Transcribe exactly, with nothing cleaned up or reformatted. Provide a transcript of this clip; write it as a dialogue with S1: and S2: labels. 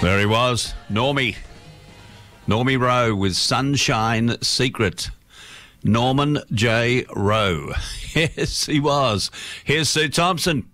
S1: There he was, Normie. Normie Rowe with Sunshine Secret. Norman J. Rowe. Yes, he was. Here's Sue Thompson.